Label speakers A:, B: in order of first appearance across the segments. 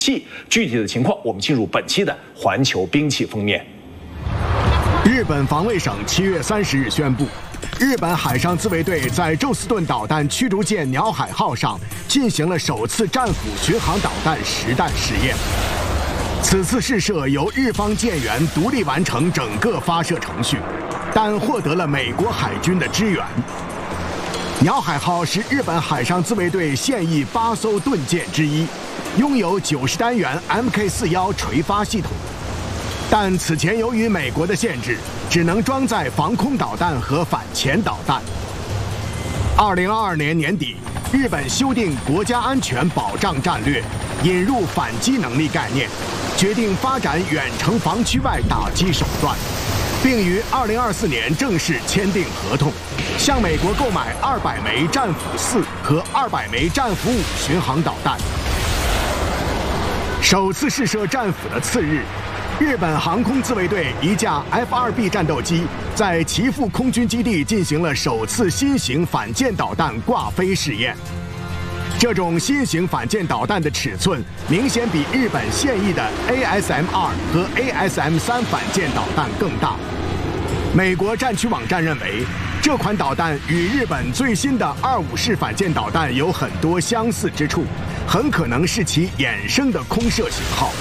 A: 具体的情况，我们进入本期的环球兵器封面。
B: 日本防卫省7月30日宣布，日本海上自卫队在宙斯盾导弹驱逐舰鸟海号上进行了首次战斧巡航导弹实弹试验。此次试射由日方舰员独立完成整个发射程序，但获得了美国海军的支援。鸟海号是日本海上自卫队现役8艘盾舰之一，拥有90单元 Mk41垂发系统。但此前由于美国的限制，只能装载防空导弹和反潜导弹。2022年年底，日本修订国家安全保障战略，引入反击能力概念，决定发展远程防区外打击手段，并于2024年正式签订合同，向美国购买200枚战斧4和200枚战斧5巡航导弹。首次试射战斧的次日，日本航空自卫队一架 F-2B 战斗机在岐阜空军基地进行了首次新型反舰导弹挂飞试验。这种新型反舰导弹的尺寸明显比日本现役的 ASM-2和 ASM-3反舰导弹更大。美国战区网站认为，这款导弹与日本最新的25式反舰导弹有很多相似之处，很可能是其衍生的空射型号。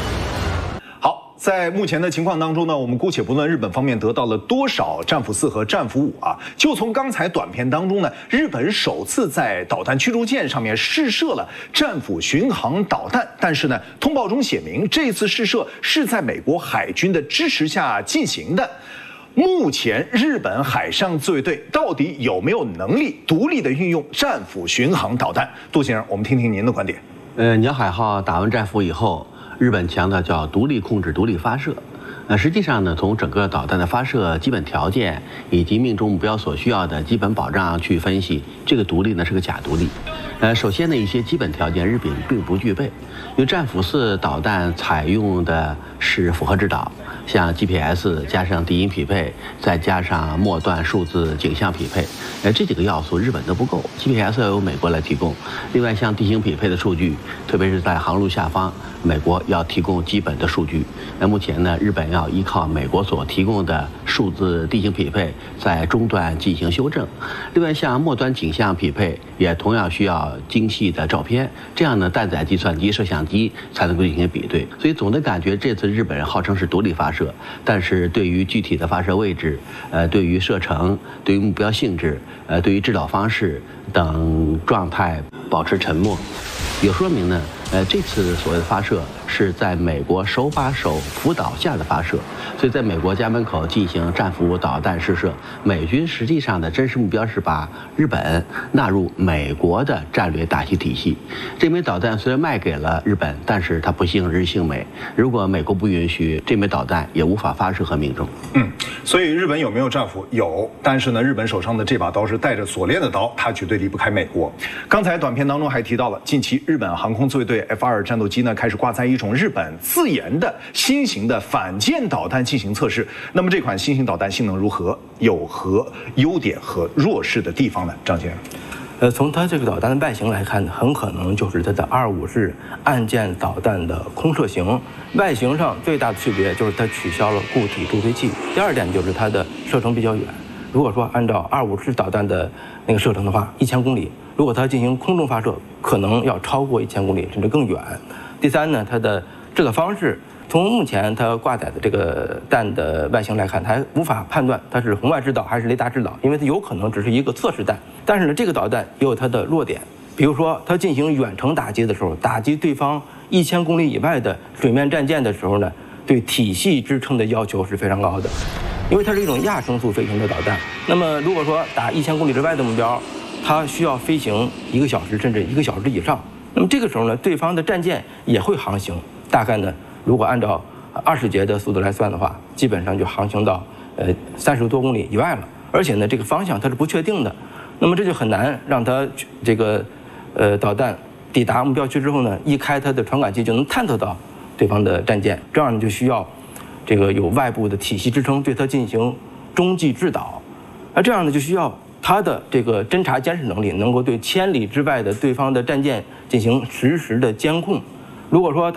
A: 在目前的情况当中呢，我们姑且不论日本方面得到了多少战斧4和战斧5啊，就从刚才短片当中呢，日本首次在导弹驱逐舰上面试射了战斧巡航导弹，但是呢，通报中写明这次试射是在美国海军的支持下进行的。目前日本海上自卫队到底有没有能力独立的运用战斧巡航导弹？杜先生，我们听听您的观点。
C: 鸟海号打完战斧以后，日本强调叫独立控制、独立发射。实际上呢，从整个导弹的发射基本条件以及命中目标所需要的基本保障去分析，这个独立呢是个假独立。首先呢，一些基本条件日本并不具备，因为战斧4导弹采用的是复合制导，像 GPS 加上地音匹配，再加上末段数字景象匹配，这几个要素日本都不够 ，GPS 要由美国来提供。另外，像地形匹配的数据，特别是在航路下方，美国要提供基本的数据。目前呢，日本要依靠美国所提供的数字地形匹配，在中段进行修正。另外，像末端景象匹配，也同样需要精细的照片，这样呢，搭载计算机、摄像机才能够进行比对。所以总的感觉，这次日本人号称是独立发射，但是对于具体的发射位置，对于射程、对于目标性质、对于制导方式等状态保持沉默，也说明呢，这次所谓的发射是在美国手把手辅导下的发射，所以在美国家门口进行战斧导弹试射，美军实际上的真实目标是把日本纳入美国的战略大气体系。这枚导弹虽然卖给了日本，但是它不姓日姓美，如果美国不允许，这枚导弹也无法发射和命中。
A: 所以日本有没有战斧？有，但是呢，日本手上的这把刀是带着锁链的刀，它绝对离不开美国。刚才短片当中还提到了，近期日本航空自卫队 F-2战斗机呢开始挂载一种日本自研的新型的反舰导弹进行测试。那么这款新型导弹性能如何？有何优点和弱势的地方呢？张先生。
D: 从它这个导弹的外形来看，很可能就是它的25式岸舰导弹的空射型。外形上最大的区别就是它取消了固体助推器。第二点就是它的射程比较远。如果说按照25式导弹的那个射程的话，1000公里，如果它进行空中发射，可能要超过1000公里，甚至更远。第三呢，它的制导方式，从目前它挂载的这个弹的外形来看，它还无法判断它是红外制导还是雷达制导，因为它有可能只是一个测试弹。但是呢，这个导弹也有它的弱点，比如说它进行远程打击的时候，打击对方1000公里以外的水面战舰的时候呢，对体系支撑的要求是非常高的，因为它是一种亚声速飞行的导弹。那么如果说打1000公里之外的目标，它需要飞行1个小时甚至1个小时以上。那么这个时候呢，对方的战舰也会航行，大概呢，如果按照20节的速度来算的话，基本上就航行到30多公里以外了。而且呢，这个方向它是不确定的，那么这就很难让它这个导弹抵达目标区之后呢，一开它的传感器就能探测到对方的战舰，这样呢就需要这个有外部的体系支撑对它进行中继制导，那这样呢就需要它的这个侦察监视能力能够对千里之外的对方的战舰进行实时的监控， 如果说